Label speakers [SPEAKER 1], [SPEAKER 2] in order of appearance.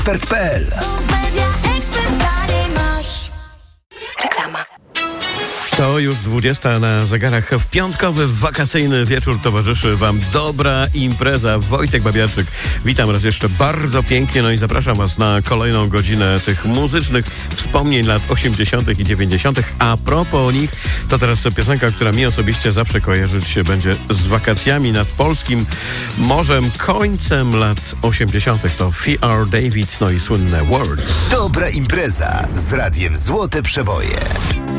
[SPEAKER 1] Expert.pl.
[SPEAKER 2] Reklama.
[SPEAKER 3] To już 20 na zegarach. W piątkowy, wakacyjny wieczór towarzyszy Wam dobra impreza. Wojtek Babiarczyk. Witam raz jeszcze bardzo pięknie, no i zapraszam Was na kolejną godzinę tych muzycznych wspomnień lat 80. i 90. A propos nich, to teraz piosenka, która mi osobiście zawsze kojarzyć się będzie z wakacjami nad polskim morzem, końcem lat 80. To F.R. David, no i słynne Words.
[SPEAKER 1] Dobra impreza z radiem Złote Przeboje.